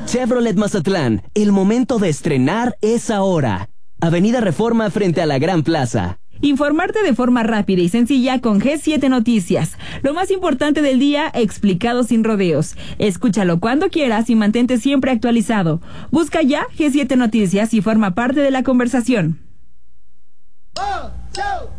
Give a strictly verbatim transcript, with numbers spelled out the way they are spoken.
Chevrolet Mazatlán, el momento de estrenar es ahora. Avenida Reforma frente a la Gran Plaza. Informarte de forma rápida y sencilla con G siete Noticias. Lo más importante del día, explicado sin rodeos. Escúchalo cuando quieras y mantente siempre actualizado. Busca ya G siete Noticias y forma parte de la conversación. Oh, show.